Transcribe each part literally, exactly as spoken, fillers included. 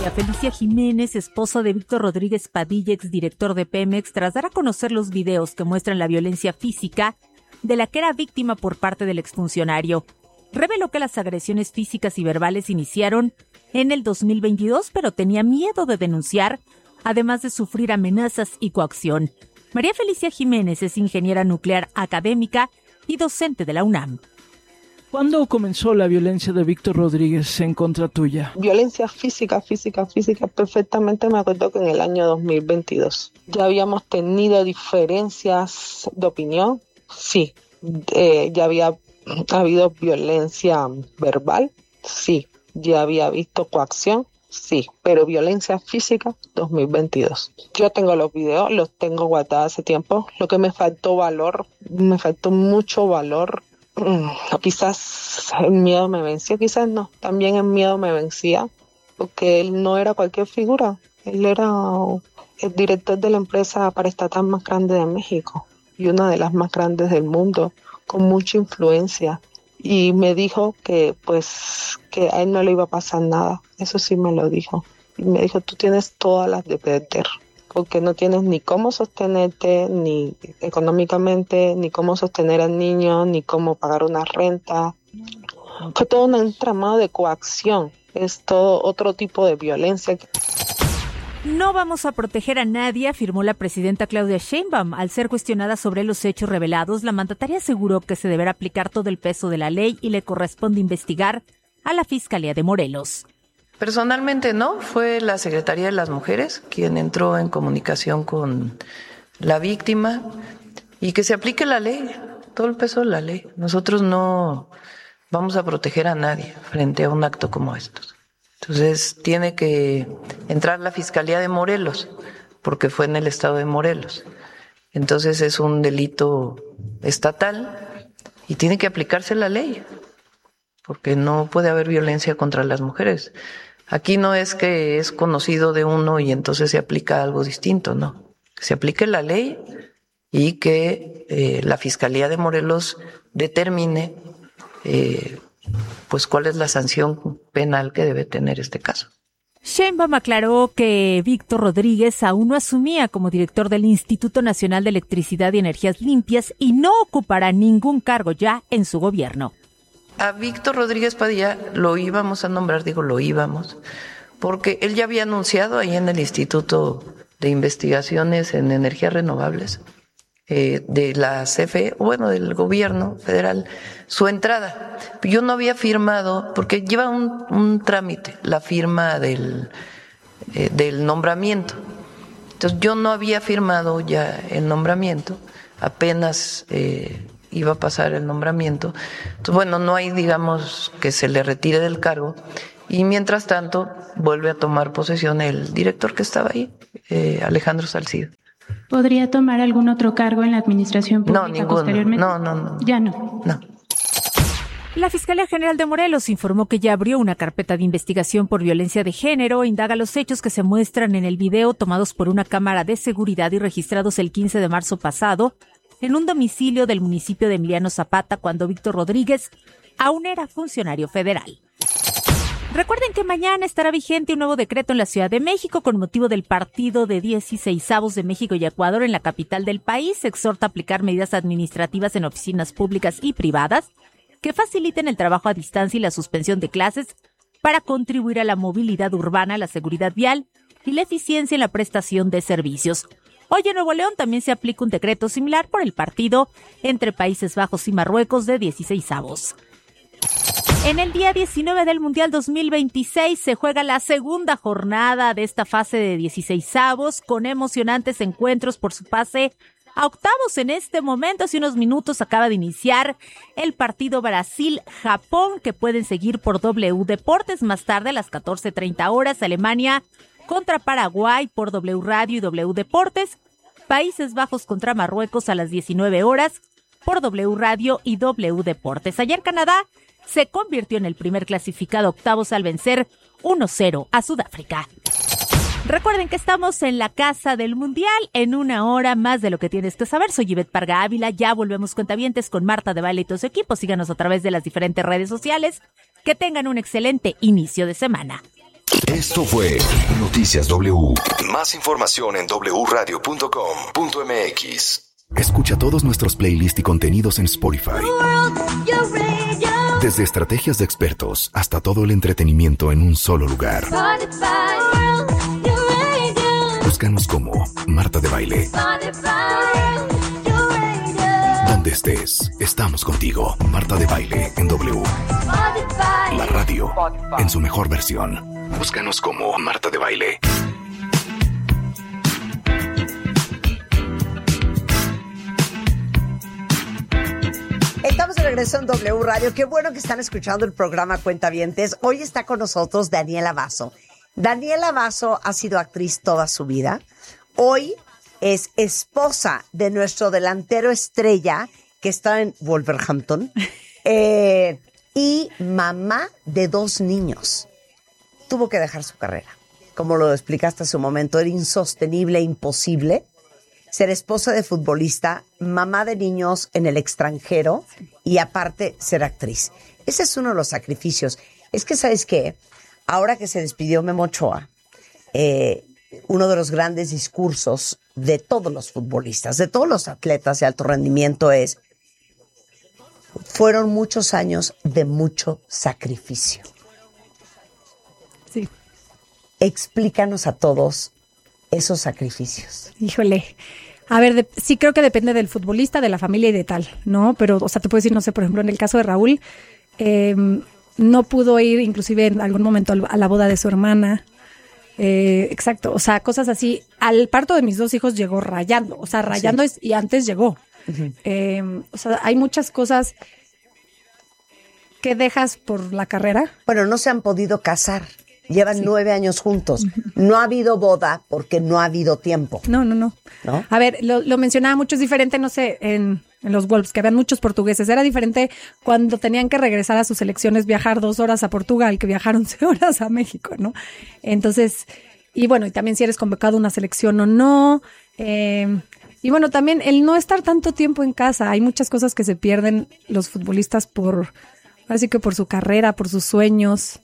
María Felicia Jiménez, esposa de Víctor Rodríguez Padilla, exdirector de Pemex, tras dar a conocer los videos que muestran la violencia física de la que era víctima por parte del exfuncionario. Reveló que las agresiones físicas y verbales iniciaron en el dos mil veintidós, pero tenía miedo de denunciar, además de sufrir amenazas y coacción. María Felicia Jiménez es ingeniera nuclear académica y docente de la UNAM. ¿Cuándo comenzó la violencia de Víctor Rodríguez en contra tuya? Violencia física, física, física. Perfectamente me acuerdo que en el año dos mil veintidós ya habíamos tenido diferencias de opinión. Sí, eh, ya había habido violencia verbal. Sí, ya había visto coacción. Sí, pero violencia física, dos mil veintidós. Yo tengo los videos, los tengo guardados hace tiempo. Lo que me faltó valor, me faltó mucho valor. Quizás el miedo me venció, quizás no. También el miedo me vencía, porque él no era cualquier figura. Él era el director de la empresa paraestatal más grande de México y una de las más grandes del mundo, con mucha influencia. Y me dijo que pues que a él no le iba a pasar nada. Eso sí me lo dijo. Y me dijo, tú tienes todas las de perder, porque no tienes ni cómo sostenerte, ni económicamente, ni cómo sostener al niño, ni cómo pagar una renta. Fue todo un entramado de coacción. Es todo otro tipo de violencia. No vamos a proteger a nadie, afirmó la presidenta Claudia Sheinbaum. Al ser cuestionada sobre los hechos revelados, la mandataria aseguró que se deberá aplicar todo el peso de la ley y le corresponde investigar a la Fiscalía de Morelos. Personalmente no, fue la Secretaría de las Mujeres quien entró en comunicación con la víctima y que se aplique la ley, todo el peso de la ley. Nosotros no vamos a proteger a nadie frente a un acto como estos. Entonces tiene que entrar la Fiscalía de Morelos, porque fue en el estado de Morelos. Entonces es un delito estatal y tiene que aplicarse la ley, porque no puede haber violencia contra las mujeres. Aquí no es que es conocido de uno y entonces se aplica algo distinto, no. Que se aplique la ley y que eh, la Fiscalía de Morelos determine eh, pues cuál es la sanción penal que debe tener este caso. Sheinbaum aclaró que Víctor Rodríguez aún no asumía como director del Instituto Nacional de Electricidad y Energías Limpias y no ocupará ningún cargo ya en su gobierno. A Víctor Rodríguez Padilla lo íbamos a nombrar, digo lo íbamos, porque él ya había anunciado ahí en el Instituto de Investigaciones en Energías Renovables eh, de la C F E, bueno, del gobierno federal, su entrada. Yo no había firmado, porque lleva un, un trámite, la firma del, eh, del nombramiento. Entonces yo no había firmado ya el nombramiento, apenas eh, iba a pasar el nombramiento. Entonces, bueno, no hay, digamos, que se le retire del cargo. Y mientras tanto, vuelve a tomar posesión el director que estaba ahí, eh, Alejandro Salcido. ¿Podría tomar algún otro cargo en la administración pública no, ninguno. posteriormente? No, no, no. Ya no. No. La Fiscalía General de Morelos informó que ya abrió una carpeta de investigación por violencia de género, indaga los hechos que se muestran en el video tomados por una cámara de seguridad y registrados el quince de marzo pasado en un domicilio del municipio de Emiliano Zapata cuando Víctor Rodríguez aún era funcionario federal. Recuerden que mañana estará vigente un nuevo decreto en la Ciudad de México con motivo del partido de dieciseisavos de México y Ecuador en la capital del país. Se exhorta a aplicar medidas administrativas en oficinas públicas y privadas que faciliten el trabajo a distancia y la suspensión de clases para contribuir a la movilidad urbana, la seguridad vial y la eficiencia en la prestación de servicios. Hoy en Nuevo León también se aplica un decreto similar por el partido entre Países Bajos y Marruecos de dieciseisavos. En el día diecinueve del Mundial dos mil veintiséis se juega la segunda jornada de esta fase de dieciseisavos con emocionantes encuentros por su pase a octavos. En este momento, hace unos minutos, acaba de iniciar el partido Brasil-Japón que pueden seguir por W Deportes. Más tarde, a las catorce treinta horas, Alemania contra Paraguay por W Radio y W Deportes. Países Bajos contra Marruecos a las diecinueve horas por W Radio y W Deportes. Ayer Canadá se convirtió en el primer clasificado a octavos al vencer uno cero a Sudáfrica. Recuerden que estamos en la casa del Mundial en una hora más de lo que tienes que saber. Soy Ivette Parga Ávila, ya volvemos cuentavientes con Marta de Baile y todo su equipo. Síganos a través de las diferentes redes sociales. Que tengan un excelente inicio de semana. Esto fue Noticias W. Más información en doble u radio punto com punto m x. Escucha todos nuestros playlists y contenidos en Spotify. Desde estrategias de expertos hasta todo el entretenimiento en un solo lugar. Búscanos como Marta de Baile. Donde estés, estamos contigo. Marta de Baile en W. La radio en su mejor versión. Búscanos como Marta de Baile. Estamos de regreso en W Radio. Qué bueno que están escuchando el programa Cuentavientes. Hoy está con nosotros Daniela Basso. Daniela Basso ha sido actriz toda su vida. Hoy es esposa de nuestro delantero estrella que está en Wolverhampton eh, y mamá de dos niños. Tuvo que dejar su carrera. Como lo explicaste hace un momento, era insostenible, imposible ser esposa de futbolista, mamá de niños en el extranjero y aparte ser actriz. Ese es uno de los sacrificios. Es que, ¿sabes qué? Ahora que se despidió Memo Ochoa, eh, uno de los grandes discursos de todos los futbolistas, de todos los atletas de alto rendimiento es: fueron muchos años de mucho sacrificio. Sí. Explícanos a todos esos sacrificios. Híjole. A ver, de, sí creo que depende del futbolista, de la familia y de tal, ¿no? Pero, o sea, te puedo decir, no sé, por ejemplo, en el caso de Raúl, eh, no pudo ir inclusive en algún momento a la boda de su hermana. Eh, exacto, o sea, cosas así. Al parto de mis dos hijos llegó rayando, o sea, rayando sí. es, y antes llegó. Uh-huh. Eh, o sea, hay muchas cosas que dejas por la carrera. Bueno, no se han podido casar. Llevan sí. nueve años juntos. Uh-huh. No ha habido boda porque no ha habido tiempo. No, no, no. ¿No? A ver, lo, lo mencionaba mucho, es diferente, no sé, en, en los Wolves, que habían muchos portugueses. Era diferente cuando tenían que regresar a sus selecciones, viajar dos horas a Portugal, que viajar once horas a México, ¿no? Entonces, y bueno, y también si eres convocado a una selección o no. Eh, y bueno, también el no estar tanto tiempo en casa. Hay muchas cosas que se pierden los futbolistas por, así que por su carrera, por sus sueños.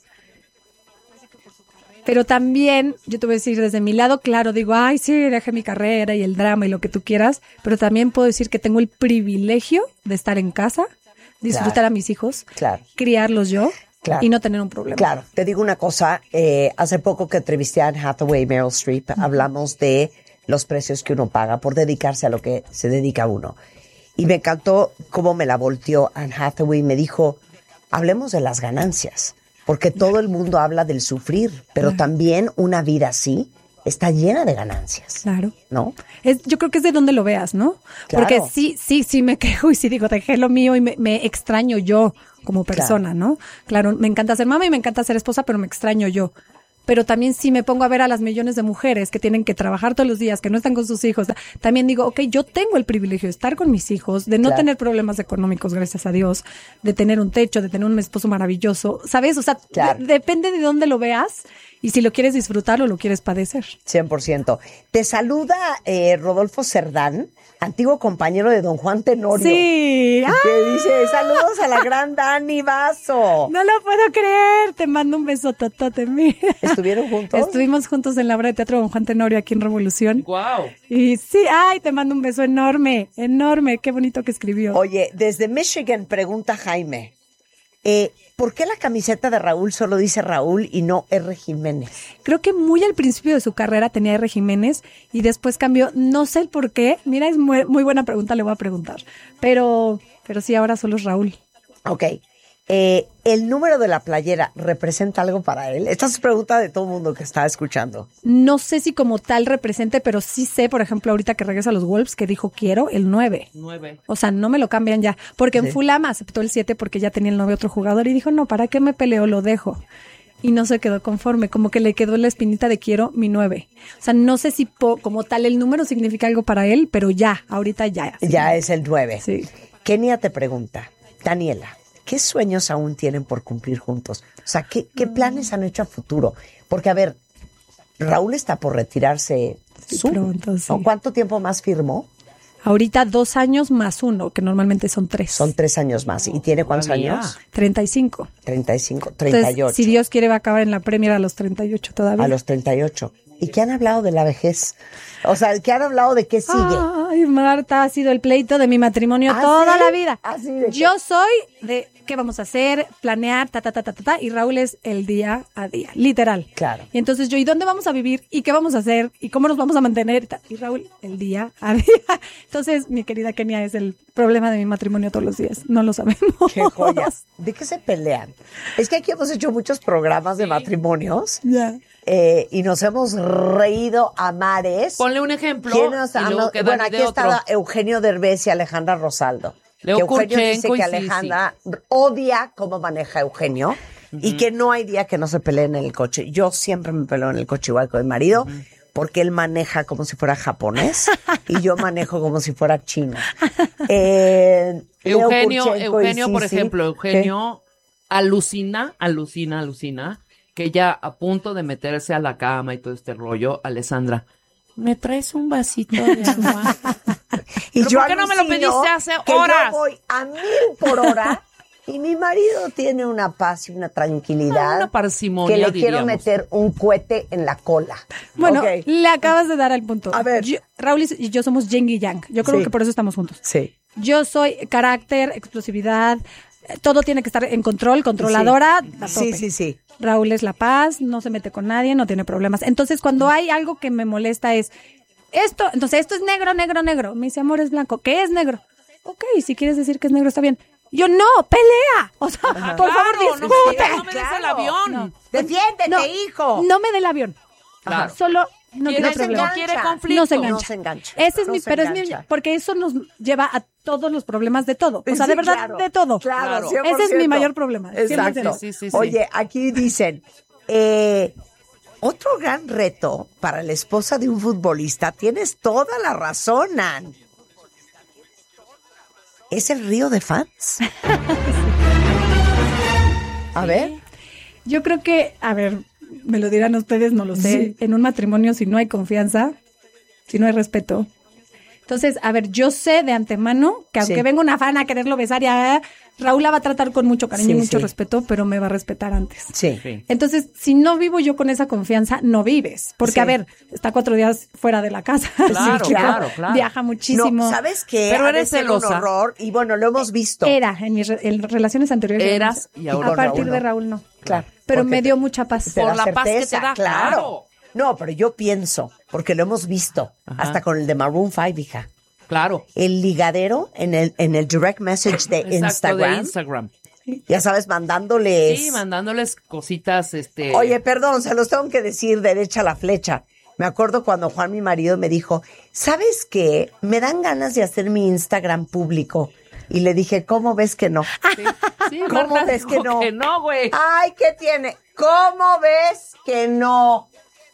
Pero también, yo te voy a decir, desde mi lado, claro, digo, ay, sí, dejé mi carrera y el drama y lo que tú quieras, pero también puedo decir que tengo el privilegio de estar en casa, disfrutar claro. a mis hijos, claro. criarlos yo claro. y no tener un problema. Claro, te digo una cosa, eh, hace poco que entrevisté a Anne Hathaway y Meryl Streep, uh-huh. hablamos de los precios que uno paga por dedicarse a lo que se dedica uno. Y me encantó cómo me la volteó Anne Hathaway y me dijo, hablemos de las ganancias. Porque todo el mundo habla del sufrir, pero claro. también una vida así está llena de ganancias. Claro. ¿No? Es, yo creo que es de donde lo veas, ¿no? Claro. Porque sí, sí, sí me quejo y sí digo, dejé lo mío y me, me extraño yo como persona, claro. ¿no? Claro, me encanta ser mamá y me encanta ser esposa, pero me extraño yo. Pero también si me pongo a ver a las millones de mujeres que tienen que trabajar todos los días, que no están con sus hijos, también digo, ok, yo tengo el privilegio de estar con mis hijos, de no claro. tener problemas económicos, gracias a Dios, de tener un techo, de tener un esposo maravilloso, ¿sabes? O sea, claro. de, depende de dónde lo veas y si lo quieres disfrutar o lo quieres padecer. cien por ciento. Te saluda eh, Rodolfo Cerdán, antiguo compañero de don Juan Tenorio. Sí. Que ¡ah! Dice, saludos a la gran Dani Basso. No lo puedo creer, te mando un beso totote, mira. ¿Estuvieron juntos? Estuvimos juntos en la obra de teatro de don Juan Tenorio aquí en Revolución. ¡Guau! Wow. Y sí, ay, te mando un beso enorme, enorme, qué bonito que escribió. Oye, desde Michigan pregunta Jaime, eh, ¿por qué la camiseta de Raúl solo dice Raúl y no R. Jiménez? Creo que muy al principio de su carrera tenía R. Jiménez y después cambió, no sé el por qué, mira, es muy, muy buena pregunta, le voy a preguntar, pero, pero sí, ahora solo es Raúl. Ok. Eh, ¿el número de la playera representa algo para él? Esta es pregunta de todo el mundo que está escuchando. No sé si como tal represente, pero sí sé, por ejemplo, ahorita que regresa a los Wolves, que dijo quiero el nueve. nueve. O sea, no me lo cambian ya. Porque sí. en Fulham aceptó el siete porque ya tenía el nueve otro jugador y dijo, no, ¿para qué me peleo? Lo dejo. Y no se quedó conforme, como que le quedó la espinita de quiero mi nueve. O sea, no sé si po, como tal el número significa algo para él, pero ya, ahorita ya. Sí. Ya es el nueve. Sí. Kenia te pregunta, Daniela, ¿qué sueños aún tienen por cumplir juntos? O sea, ¿qué, qué planes han hecho a futuro? Porque, a ver, Raúl está por retirarse sí, su, pronto, sí. ¿no? ¿Cuánto tiempo más firmó? Ahorita dos años más uno, que normalmente son tres. Son tres años más. ¿Y tiene cuántos María. años? treinta y cinco. treinta y cinco, treinta y ocho. Entonces, si Dios quiere, va a acabar en la Premier a los treinta y ocho todavía. A los treinta y ocho. ¿Y qué han hablado de la vejez? O sea, ¿qué han hablado de qué sigue? Ay, Marta, ha sido el pleito de mi matrimonio ¿Ah, toda sí? la vida. ¿Ah, sí? ¿De Yo qué? soy de qué vamos a hacer, planear, ta, ta, ta, ta, ta, ta, y Raúl es el día a día, literal. Claro. Y entonces yo, ¿y dónde vamos a vivir? ¿Y qué vamos a hacer? ¿Y cómo nos vamos a mantener? Y Raúl, el día a día. Entonces, mi querida Kenia, es el problema de mi matrimonio todos los días. No lo sabemos. ¡Qué joyas! ¿De qué se pelean? Es que aquí hemos hecho muchos programas de matrimonios. Ya. Eh, y nos hemos reído a mares. Ponle un ejemplo. ¿Quién nos y ha- luego no- que bueno, Dani aquí dé otro. está Eugenio Derbez y Alejandra Rosaldo. Leo que Eugenio dice Kurchenko que y Sisi. Alejandra odia cómo maneja Eugenio y que no hay día que no se peleen en el coche. Yo siempre me peleo en el coche igual con mi marido. Porque él maneja como si fuera japonés y yo manejo como si fuera chino. Eh, Leo Eugenio, Kurchenko y Eugenio, por Sisi. ejemplo, Eugenio alucina, alucina, alucina, que ya a punto de meterse a la cama y todo este rollo, Alessandra, ¿me traes un vasito de agua? Y ¿Pero yo por qué no me lo alucino pediste hace que horas? yo voy a mil por hora y mi marido tiene una paz y una tranquilidad. Ah, una parsimonia, que le quiero diríamos. meter un cohete en la cola. Bueno, Ok. le acabas de dar al punto. A ver. Yo- Raúl y yo somos yin y yang. Yo creo Sí. que por eso estamos juntos. Sí. Yo soy carácter, explosividad, eh, todo tiene que estar en control, controladora, a Sí, tope. sí, sí. Raúl es la paz, no se mete con nadie, no tiene problemas. Entonces, cuando hay algo que me molesta es esto, entonces esto es negro, negro, negro. Me dice, amor, es blanco. ¿Qué es negro? Ok, si quieres decir que es negro, está bien. Yo, no, pelea. O sea, por favor, Claro, no me discute. digas, no me des el avión. No. Defiéndete, No, hijo. No me dé el avión. Claro. Solo no ¿Quiere- tiene problema. no quiere conflicto? No se engancha. No se engancha. Ese es No mi, se pero es mi, engancha. porque eso nos lleva a todos los problemas de todo. O sea, Sí, de verdad, claro, de todo. Claro, Claro. Ese es mi cien por ciento. mayor problema. cien por ciento. Exacto. Sí, sí, sí. Oye, aquí dicen, eh, otro gran reto para la esposa de un futbolista, tienes toda la razón, Nan. Es el río de fans. A ver. Yo creo que, a ver, me lo dirán ustedes, no lo sé. Sí. En un matrimonio, si no hay confianza, si no hay respeto. Entonces, a ver, yo sé de antemano que aunque Sí. venga una fan a quererlo besar, ya Raúl la va a tratar con mucho cariño Sí, y mucho sí. respeto, pero me va a respetar antes. Sí. Sí. Entonces, si no vivo yo con esa confianza, no vives. Porque, Sí. a ver, está cuatro días fuera de la casa. Claro, Sí, claro, claro. Viaja muchísimo. No, ¿sabes qué? Pero Ha de eres ser celosa. un horror y bueno, lo hemos visto. Era, en mis re- en relaciones anteriores. Eras y ahora A partir Raúl de no. Raúl no. Claro. Pero porque me te- dio mucha paz. te Por da la paz que te certeza, da, claro. claro. No, pero yo pienso, porque lo hemos visto, Ajá. hasta con el de Maroon five, hija. Claro. El ligadero en el, en el direct message de Exacto, Instagram. de Instagram. Ya sabes, mandándoles. Sí, mandándoles cositas, este... Oye, perdón, se los tengo que decir derecha a la flecha. Me acuerdo cuando Juan, mi marido, me dijo, ¿sabes qué? Me dan ganas de hacer mi Instagram público. Y le dije, ¿cómo ves que no? sí, sí, ¿Cómo Marta ves que dijo no? que no, güey. Ay, ¿qué tiene? ¿Cómo ves que no?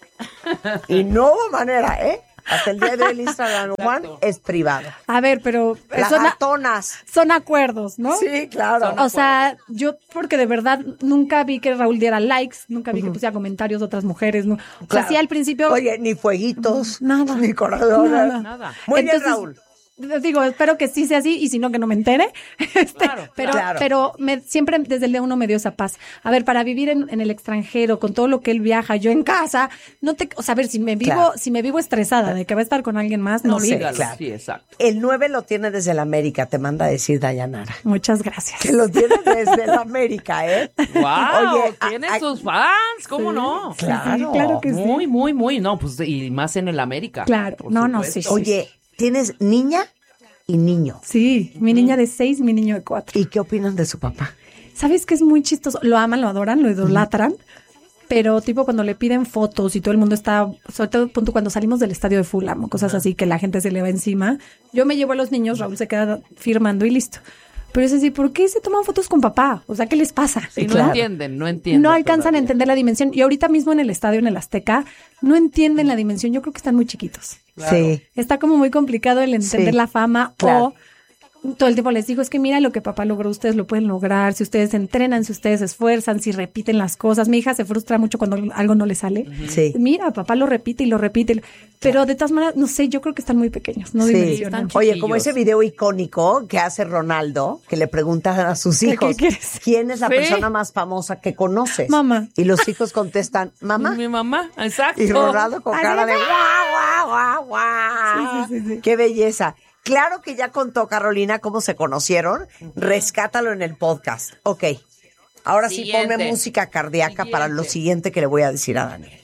Y no hubo manera, ¿eh? Hasta el día de hoy el Instagram de Juan es privado. A ver, pero Las son, a- ratonas. son acuerdos, ¿no? Sí, claro. O sea, yo porque de verdad nunca vi que Raúl diera likes, nunca vi que pusiera comentarios de otras mujeres. No. O sea, Claro. sí al principio... Oye, ni fueguitos, Nada. ni corazones. Nada. Nada. Muy bien, Entonces, Raúl. Digo, espero que sí sea así y si no, que no me entere. Este, Claro, pero claro. pero me, siempre desde el día uno me dio esa paz. A ver, para vivir en, en el extranjero, con todo lo que él viaja, yo en casa, no te, o sea, a ver, si me vivo, Claro. si me vivo estresada de que va a estar con alguien más, no, No sé, vives. Dígalo, claro. Sí, exacto. El nueve lo tiene desde la América, te manda a decir Dayanara. Muchas gracias. Que lo tiene desde la América, ¿eh? ¡Wow! Oye, Tiene a- a- sus fans, ¿cómo no? Claro. Sí, claro que sí. Muy, muy, muy, no, pues, y más en el América. Claro. por No, no, supuesto. sí, sí. Oye, tienes niña y niño. Sí, mi niña de seis, mi niño de cuatro. ¿Y qué opinan de su papá? ¿Sabes qué es muy chistoso? Lo aman, lo adoran, lo idolatran. Pero tipo cuando le piden fotos y todo el mundo está, sobre todo punto cuando salimos del estadio de Fulham o cosas así que la gente se le va encima, yo me llevo a los niños, Raúl se queda firmando y listo. Pero es así, ¿por qué se toman fotos con papá? O sea, ¿qué les pasa? Sí, no Claro. entienden, no entienden. No alcanzan todavía. a entender la dimensión. Y ahorita mismo en el estadio, en el Azteca, no entienden la dimensión. Yo creo que están muy chiquitos. Claro. Sí. Está como muy complicado el entender Sí, la fama claro. o todo el tiempo les digo, es que mira lo que papá logró, ustedes lo pueden lograr, si ustedes se entrenan, si ustedes se esfuerzan, si repiten las cosas. Mi hija se frustra mucho cuando algo no le sale. Sí. Mira, papá lo repite y lo repite, pero de todas maneras, no sé, yo creo que están muy pequeños, no Sí. dimensionan. Oye, como ese video icónico que hace Ronaldo, que le preguntan a sus ¿Qué- hijos, qué quieres? ¿quién es la Sí. persona más famosa que conoces? Mamá. Y los hijos contestan, mamá. Mi mamá, exacto. Y Ronaldo con Así cara de es. guau, guau, guau, guau. Sí, sí, sí, sí. ¡Qué belleza! Claro que ya contó Carolina cómo se conocieron. Rescátalo en el podcast. Ok. Ahora sí Siguiente. ponme música cardíaca Siguiente. para lo siguiente que le voy a decir a Daniel.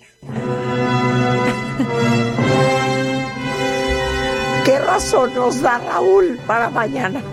¿Qué razón nos da Raúl para mañana?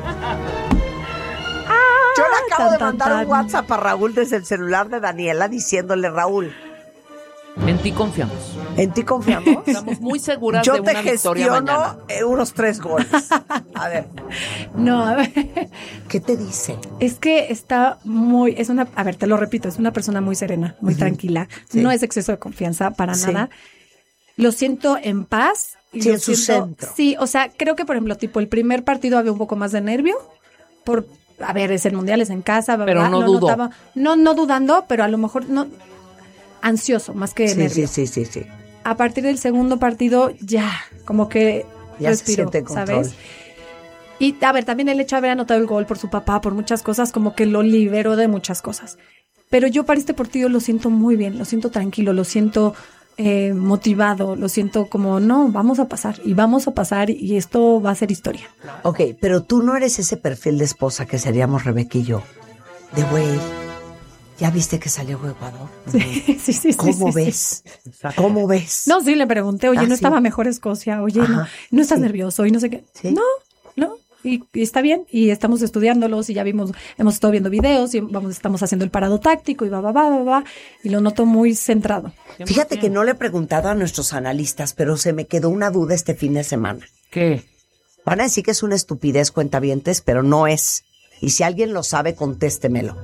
Yo le acabo tan, de tan, mandar tan. un WhatsApp a Raúl desde el celular de Daniela diciéndole, Raúl, En ti confiamos. ¿en ti confiamos? Estamos muy seguras Yo de te una victoria mañana. gestiono eh, unos tres goles. A ver, No, a ver, ¿qué te dice? es que está muy, es una, a ver, te lo repito, es una persona muy serena, muy tranquila, Sí. no es exceso de confianza para Sí. nada. Lo siento en paz. y Sí, lo en su siento- centro. Sí, o sea, creo que por ejemplo, tipo el primer partido había un poco más de nervio, por, a ver, es el mundial, es en casa, Pero ¿verdad? no dudó. notaba- no, no dudando, pero a lo mejor no, ansioso, más que Sí, nervio. sí, sí, sí, sí. A partir del segundo partido, ya, como que Ya se respiró, siente en control. ¿sabes? Y a ver, también el hecho de haber anotado el gol por su papá, por muchas cosas, como que lo liberó de muchas cosas. Pero yo para este partido lo siento muy bien, lo siento tranquilo, lo siento eh, motivado, lo siento como, no, vamos a pasar, y vamos a pasar, y esto va a ser historia. Ok, pero tú no eres ese perfil de esposa que seríamos Rebeca y yo. De güey, ¿ya viste que salió Ecuador? Sí, sí, sí. ¿Cómo sí, sí, ves? sí. ¿Cómo ves? No, sí, le pregunté, oye, Ah, ¿no sí. estaba mejor Escocia? Oye, no, Ajá, no estás sí. nervioso y no sé qué. Sí. No, no. Y, y está bien, y estamos estudiándolos, y ya vimos, hemos estado viendo videos, y vamos, estamos haciendo el parado táctico, y va, va, va, va, va, y lo noto muy centrado. Fíjate que no le he preguntado a nuestros analistas, pero se me quedó una duda este fin de semana. ¿Qué? Van a decir que es una estupidez, cuentavientes, pero no es. Y si alguien lo sabe, contéstemelo.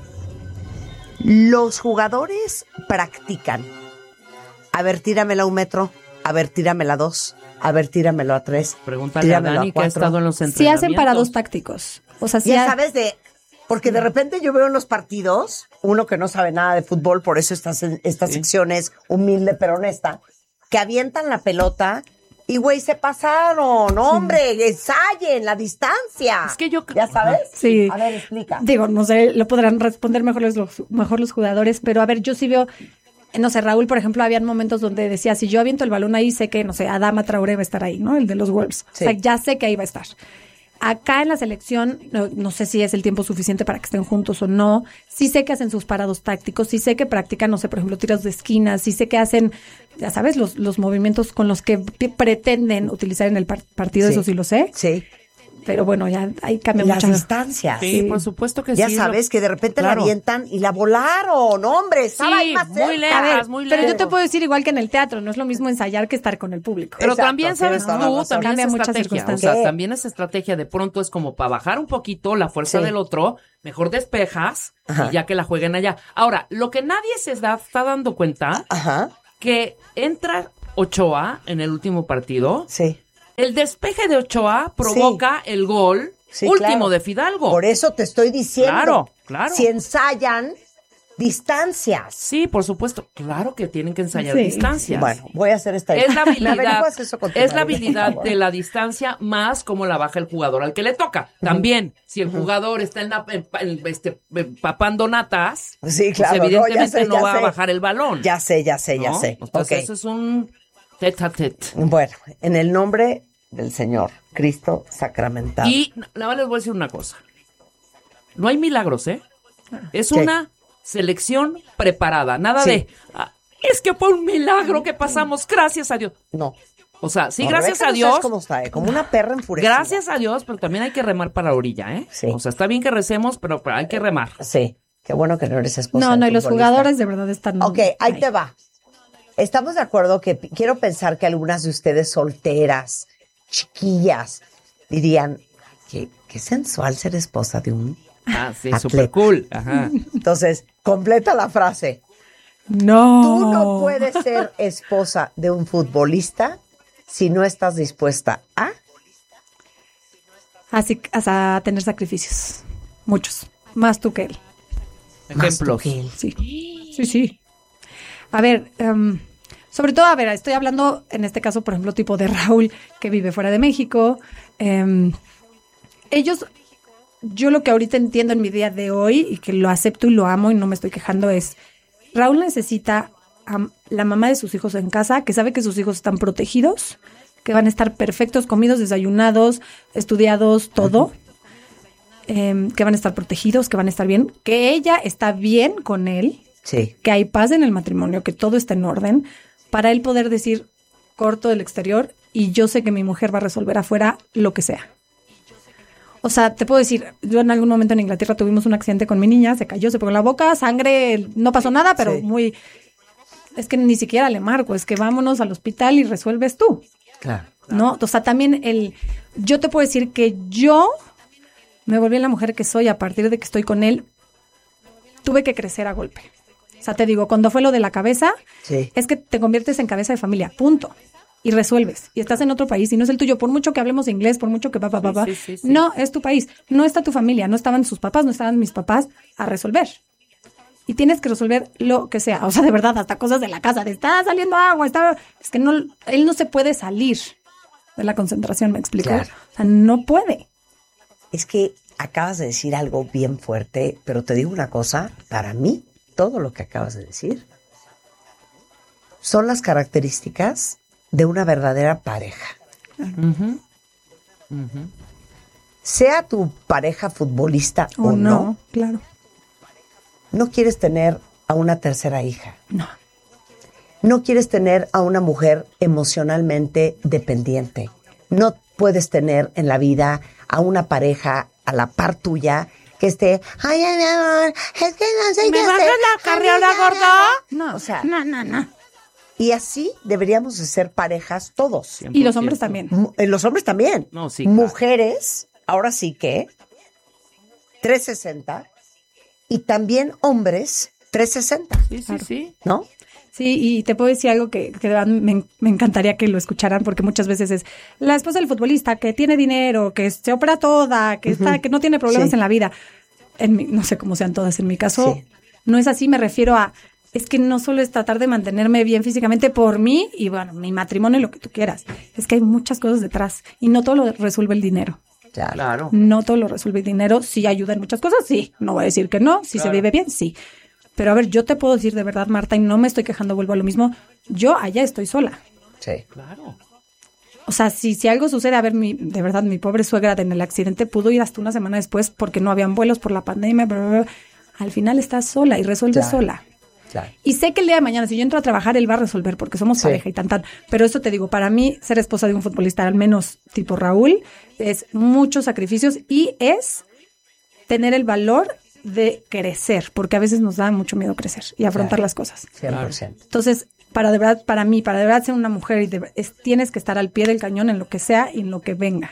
Los jugadores practican. A ver, tíramela a un metro. A ver, tíramela a dos. A ver, tíramelo a tres. Pregúntale tíramelo a Dani que ha cuatro. estado en los Sí entrenamientos. hacen parados tácticos. O sea, sí Ya ha- sabes de... Porque de repente yo veo en los partidos, uno que no sabe nada de fútbol, por eso esta, se- esta Sí. sección es humilde pero honesta, que avientan la pelota y, güey, se pasaron. Hombre, ensayen la distancia. Es que yo- ¿Ya sabes? Sí. A ver, explica. Digo, no sé, lo podrán responder mejor los, los- mejor los jugadores, pero a ver, yo sí veo, no sé, Raúl, por ejemplo, habían momentos donde decía, si yo aviento el balón ahí, sé que, no sé, Adama Traoré va a estar ahí, ¿no? El de los Wolves. Sí. O sea, ya sé que ahí va a estar. Acá en la selección, no, no sé si es el tiempo suficiente para que estén juntos o no. Sí sé que hacen sus parados tácticos, sí sé que practican, no sé, por ejemplo, tiros de esquina, sí sé que hacen, ya sabes, los, los movimientos con los que p- pretenden utilizar en el par- partido, Sí. eso sí lo sé. Sí. Pero bueno, ya ahí cambia Las mucho. distancias. Sí, por supuesto que Ya sí. sabes lo- que de repente Claro. la avientan y la volaron, hombre. Estaba ahí Sí, más muy cerca. lejos. A ver, muy pero yo lejos. te puedo decir igual que en el teatro, no es lo mismo ensayar que estar con el público. Pero Exacto, también sabes tienes toda la tú, razón. también Cambia es muchas estrategia. O circunstancias. sea, ¿Qué? también es estrategia. De pronto es como para bajar un poquito la fuerza Sí. del otro, mejor despejas Ajá. y ya que la jueguen allá. Ahora, lo que nadie se da, está dando cuenta, Ajá. que entra Ochoa en el último partido. Sí. El despeje de Ochoa provoca el gol Sí, último claro. de Fidalgo. Por eso te estoy diciendo. Claro, claro. Si ensayan distancias. Sí, por supuesto. Claro que tienen que ensayar Sí. distancias. Bueno, voy a hacer esta. Es la ¿Me habilidad, averiguas eso con tu es la marido, habilidad por favor? de la distancia más como la baja el jugador al que le toca. También, si el jugador está en la, en- en- este, papando natas, Sí, pues claro. no, ya evidentemente sé, no, ya va sé. a bajar el balón. Ya sé, ya sé, ya ¿no? sé. Entonces Ok. eso es un tete a tete. Bueno, en el nombre del Señor, Cristo sacramentado. Y nada más les voy a decir una cosa. No hay milagros, ¿eh? Es ¿Qué? una selección preparada. Nada Sí. de, "Ah, es que fue un milagro que pasamos, gracias a Dios". No. O sea, sí, No, gracias Rebeca, a no Dios. sabes cómo está, ¿eh? Como una perra enfurecida. Gracias a Dios, pero también hay que remar para la orilla, ¿eh? Sí. O sea, está bien que recemos, pero, pero hay que remar. Sí. Qué bueno que no eres esposa. No, de no, y los futbolista. jugadores de verdad están... Ok, ahí te va. Estamos de acuerdo que p- quiero pensar que algunas de ustedes solteras, chiquillas, dirían, qué, qué sensual ser esposa de un... Ah, sí, Atleta. súper cool. Ajá. Entonces, completa la frase. No. Tú no puedes ser esposa de un futbolista si no estás dispuesta a... Así, a tener sacrificios. Muchos. Más tú que él. Ejemplos. Sí, sí, sí. A ver, um, sobre todo, a ver, estoy hablando en este caso, por ejemplo, tipo de Raúl, que vive fuera de México. Um, ellos, yo lo que ahorita entiendo en mi día de hoy, y que lo acepto y lo amo y no me estoy quejando, es Raúl necesita a la mamá de sus hijos en casa, que sabe que sus hijos están protegidos, que van a estar perfectos, comidos, desayunados, estudiados, todo. Eh, que van a estar protegidos, que van a estar bien, que ella está bien con él, sí, que hay paz en el matrimonio, que todo está en orden, para él poder decir, corto del exterior, y yo sé que mi mujer va a resolver afuera lo que sea. O sea, te puedo decir, yo en algún momento en Inglaterra tuvimos un accidente con mi niña, se cayó, se pegó en la boca, sangre, no pasó nada, pero sí. muy... Es que ni siquiera le marco, es que vámonos al hospital y resuelves tú. Claro. ¿No? O sea, también el... Yo te puedo decir que yo... me volví la mujer que soy a partir de que estoy con él. Tuve que crecer a golpe. O sea, te digo, cuando fue lo de la cabeza, sí. es que te conviertes en cabeza de familia, punto. Y resuelves. Y estás en otro país y no es el tuyo. Por mucho que hablemos inglés, por mucho que papá, papá, sí, sí, sí, sí. no es tu país. No está tu familia. No estaban sus papás, no estaban mis papás a resolver. Y tienes que resolver lo que sea. O sea, de verdad, hasta cosas de la casa. De está saliendo agua, está... Es que no, él no se puede salir de la concentración, ¿me explico? Claro. O sea, no puede. Es que acabas de decir algo bien fuerte, pero te digo una cosa, para mí, todo lo que acabas de decir son las características de una verdadera pareja. Uh-huh. Uh-huh. Sea tu pareja futbolista Oh, o no, no, claro. no quieres tener a una tercera hija. No. No quieres tener a una mujer emocionalmente dependiente. No puedes tener en la vida a una pareja a la par tuya que esté, ay, ay, mi amor, es que no sé qué hacer. ¿Me bajas la carriola, gorda? No, o sea, no, no, no. y así deberíamos de ser parejas todos. Y los hombres también. M- eh, los hombres también. No, sí, claro. Mujeres, ahora sí que, trescientos sesenta, y también hombres, trescientos sesenta, Sí, sí, sí. ¿no? Sí, y te puedo decir algo que, que de verdad me, me encantaría que lo escucharan, porque muchas veces es la esposa del futbolista que tiene dinero, que se opera toda, que está, que no tiene problemas Sí. en la vida. En mi, no sé cómo sean todas, en mi caso Sí. no es así, me refiero a, es que no solo es tratar de mantenerme bien físicamente por mí y bueno, mi matrimonio y lo que tú quieras, es que hay muchas cosas detrás y no todo lo resuelve el dinero. Claro. Claro. No todo lo resuelve el dinero, sí ayuda en muchas cosas, sí, no voy a decir que no, si Claro. se vive bien, sí. Pero a ver, yo te puedo decir de verdad, Marta, y no me estoy quejando, vuelvo a lo mismo, yo allá estoy sola. Sí. Claro. O sea, si, si algo sucede, a ver, mi, de verdad, mi pobre suegra en el accidente pudo ir hasta una semana después porque no habían vuelos por la pandemia, bla, bla, bla. Al final estás sola y resuelves Claro. sola. Claro. Y sé que el día de mañana, si yo entro a trabajar, él va a resolver porque somos Sí. pareja y tan, tan. Pero eso te digo, para mí, ser esposa de un futbolista, al menos tipo Raúl, es muchos sacrificios y es tener el valor de crecer, porque a veces nos da mucho miedo crecer y afrontar Claro. las cosas. cien por ciento. Entonces, para de verdad, para mí, para de verdad ser una mujer, y de- es- tienes que estar al pie del cañón en lo que sea y en lo que venga.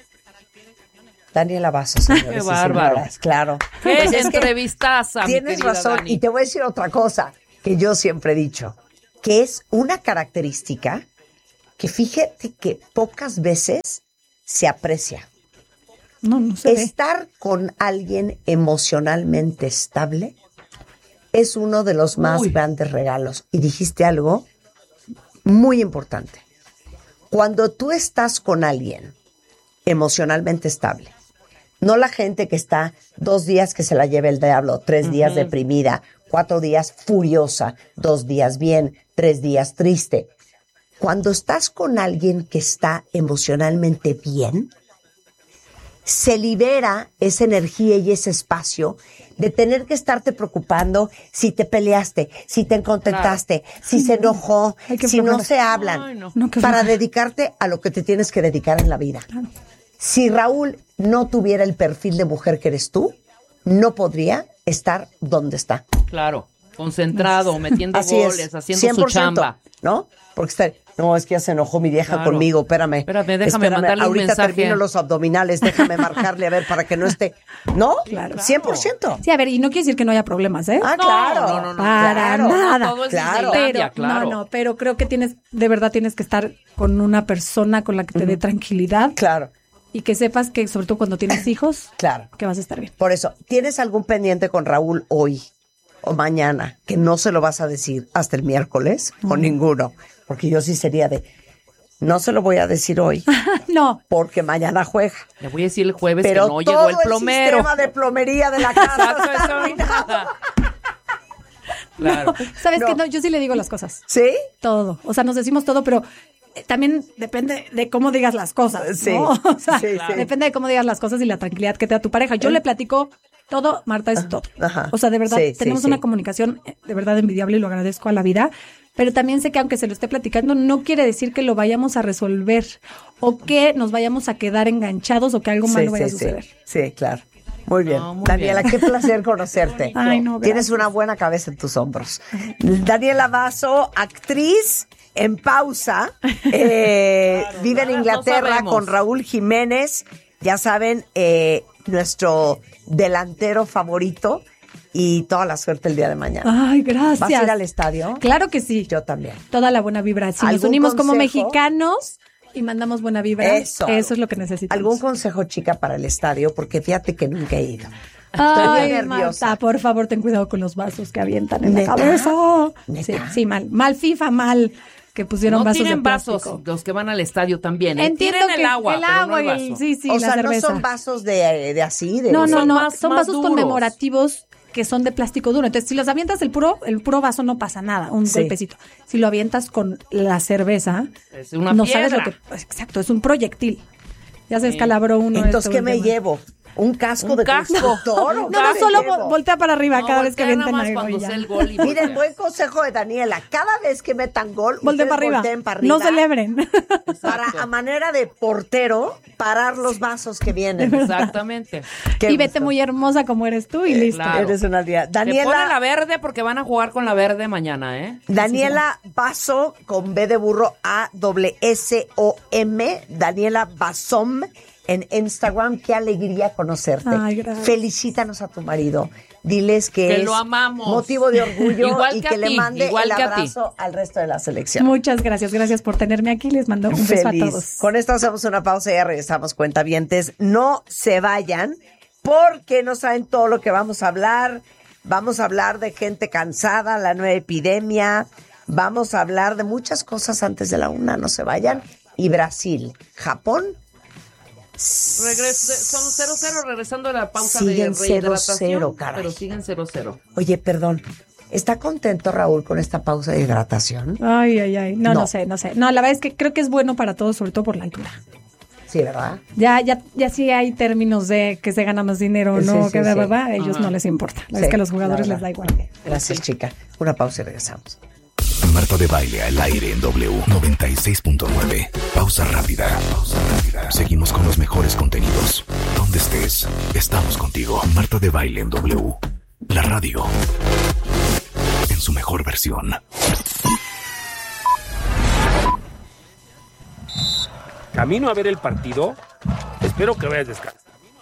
Daniela Vaso, señores Qué y bárbaro. señoras, claro. Qué Pues es que entrevistaza, mi tienes querida razón, Dani. y te voy a decir otra cosa que yo siempre he dicho, que es una característica que fíjate que pocas veces se aprecia. No, no se ve. Estar con alguien emocionalmente estable es uno de los más Uy. grandes regalos. Y dijiste algo muy importante. Cuando tú estás con alguien emocionalmente estable, no la gente que está dos días que se la lleve el diablo, tres días deprimida, cuatro días furiosa, dos días bien, tres días triste. Cuando estás con alguien que está emocionalmente bien, se libera esa energía y ese espacio de tener que estarte preocupando si te peleaste, si te contentaste, si se enojó, Ay, qué si no flojera. se hablan, Ay, no. No, qué para flojera. dedicarte a lo que te tienes que dedicar en la vida. Si Raúl no tuviera el perfil de mujer que eres tú, no podría estar donde está. Claro. Concentrado, metiendo Así goles, es, haciendo cien por su ciento, chamba. ¿no? Porque está, no, es que ya se enojó mi vieja Claro. conmigo, espérame. Espérame, déjame mandarle un ahorita mensaje. termino los abdominales, déjame marcarle a ver para que no esté. ¿No? Claro. cien por ciento. Sí, a ver, y no quiere decir que no haya problemas, ¿eh? Ah, No, claro. no, no, no. Para claro. nada. Todo es Claro. Disneylandia, Pero, claro. no, no, pero creo que tienes, de verdad tienes que estar con una persona con la que te dé tranquilidad Claro. y que sepas que sobre todo cuando tienes hijos, claro, que vas a estar bien. Por eso, ¿tienes algún pendiente con Raúl hoy o mañana que no se lo vas a decir hasta el miércoles? Mm. O ninguno, porque yo sí sería de, no se lo voy a decir hoy. No. Porque mañana juega. Le voy a decir el jueves pero que no llegó el plomero. Pero todo el sistema de plomería de la casa está arruinado. Claro. No, ¿sabes no. qué? No, yo sí le digo las cosas. ¿Sí? Todo. O sea, nos decimos todo, pero también depende de cómo digas las cosas, sí, ¿no? O sea, sí, sí. depende de cómo digas las cosas y la tranquilidad que te da tu pareja. Yo ¿Eh? le platico todo, Marta, es todo. Ajá. O sea, de verdad, sí, tenemos sí, una sí. comunicación de verdad envidiable y lo agradezco a la vida, pero también sé que aunque se lo esté platicando, no quiere decir que lo vayamos a resolver o que nos vayamos a quedar enganchados o que algo malo sí, vaya sí, a suceder. Sí, sí, claro. Muy bien. No, muy Daniela, bien. qué placer conocerte. Ay, no, tienes una buena cabeza en tus hombros. Daniela Basso, actriz en pausa, eh, claro, vive en Inglaterra no con Raúl Jiménez, ya saben, eh, nuestro delantero favorito, y toda la suerte el día de mañana. Ay, gracias. ¿Vas a ir al estadio? Claro que sí. Yo también. Toda la buena vibra. Si nos unimos consejo? como mexicanos y mandamos buena vibra, eso, eso es lo que necesitamos. ¿Algún consejo, chica, para el estadio? Porque fíjate que nunca he ido. Ay, nerviosa. Marta, por favor, ten cuidado con los vasos que avientan en ¿Neta? la cabeza. ¿Neta? Sí, sí, mal. Mal FIFA, mal. Que pusieron no vasos tienen de plástico. vasos los que van al estadio también. ¿eh? Entiendo tienen que el agua, el agua pero no el y el, vaso. sí, sí, o la sea, cerveza. no son vasos de, de así, de no, no, son no, más, son más vasos duros. conmemorativos que son de plástico duro. Entonces, si los avientas el puro, el puro vaso no pasa nada, un sí. golpecito. Si lo avientas con la cerveza, es una no piedra. sabes lo que, pues, exacto, es un proyectil. Ya se descalabró uno. Entonces, ¿qué me llevo? ¿Un casco un de casco. constructor? No, no, no solo vo- voltea para arriba no, cada vez que avienten algo. El gol y Miren, buen consejo de Daniela. Cada vez que metan gol, volteen para arriba. para arriba. No celebren. Para, a manera de portero, parar los vasos que vienen. Exactamente. Qué y vete gusto. Muy hermosa como eres tú y eh, listo. Claro. Eres una día. Daniela. Te pone la verde porque van a jugar con la verde mañana, ¿eh? Daniela Basso, con B de burro, A W S O M. Daniela Bassom. En Instagram, qué alegría conocerte. Ay, felicítanos a tu marido. Diles que, que es lo amamos. motivo de orgullo igual y que, que ti, le mande igual el que abrazo al resto de la selección. Muchas gracias, gracias por tenerme aquí. Les mando un beso Feliz. a todos. Con esto hacemos una pausa y ya regresamos, cuentavientes. No se vayan porque no saben todo lo que vamos a hablar. Vamos a hablar de gente cansada, la nueva epidemia. Vamos a hablar de muchas cosas antes de la una. No se vayan. Y Brasil, Japón. Regres- son cero cero regresando a la pausa siguen de rehidratación, cero cero, caray. pero siguen cero cero. Oye, perdón, ¿está contento Raúl con esta pausa de hidratación? Ay, ay, ay, no, no, no sé, no sé. No, la verdad es que creo que es bueno para todos, sobre todo por la altura. Sí, ¿verdad? Ya, ya, ya sí hay términos de que se gana más dinero o no, sí, sí, que sí. bla, bla, bla, a ellos Ajá. no les importa. La Sí, verdad es que a los jugadores la les da igual. Gracias, chica. Una pausa y regresamos. Marta de Baile al aire en W noventa y seis punto nueve. Pausa rápida. Pausa rápida. Seguimos con los mejores contenidos. Donde estés, estamos contigo. Marta de Baile en W. La radio. En su mejor versión. Camino a ver el partido. Espero que vayas descansando.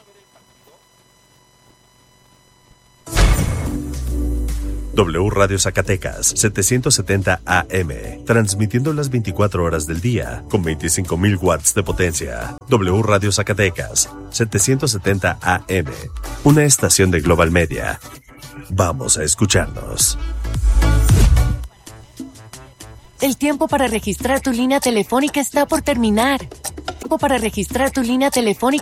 W Radio Zacatecas, setecientos setenta A M, transmitiendo las veinticuatro horas del día, con veinticinco mil watts de potencia. W Radio Zacatecas, setecientos setenta A M, una estación de Global Media. Vamos a escucharnos. El tiempo para registrar tu línea telefónica está por terminar. Tiempo para registrar tu línea telefónica